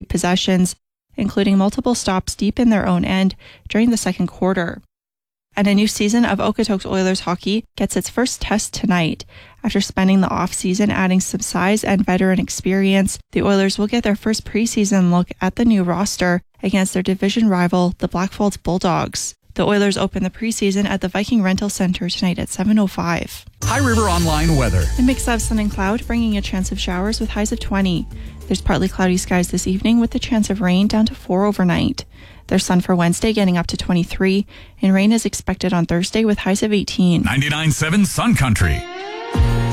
possessions, including multiple stops deep in their own end during the second quarter. And a new season of Okotoks Oilers hockey gets its first test tonight. After spending the off-season adding some size and veteran experience, the Oilers will get their first preseason look at the new roster against their division rival, the Blackfalds Bulldogs. The Oilers open the preseason at the Viking Rental Center tonight at 7:05. High River Online weather. A mix of sun and cloud, bringing a chance of showers with highs of 20. There's partly cloudy skies this evening with the chance of rain down to 4 overnight. There's sun for Wednesday getting up to 23, and rain is expected on Thursday with highs of 18. 99.7 Sun Country.